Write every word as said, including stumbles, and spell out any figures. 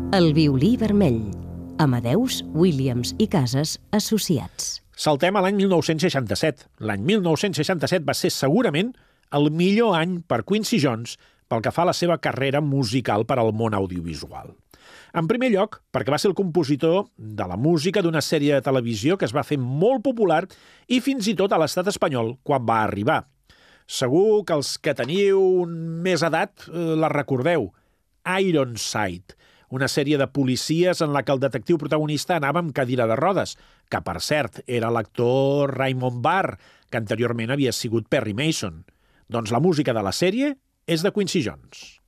El violí vermell. Amadeus, Williams i Casas Associats. Saltem a l'any mil nou-cents seixanta-set. L'any mil nou-cents seixanta-set va ser segurament el millor any per Quincy Jones pel que fa a la seva carrera musical per al món audiovisual. En primer lloc, perquè va ser el compositor de la música d'una sèrie de televisió que es va fer molt popular i fins i tot a l'estat espanyol quan va arribar. Segur que els que teniu més edat eh, la recordeu. Ironside, una sèrie de policies en la que el detectiu protagonista anava amb cadira de rodes, que, per cert, era l'actor Raymond Barr, que anteriorment havia sigut Perry Mason. Doncs la música de la sèrie és de Quincy Jones.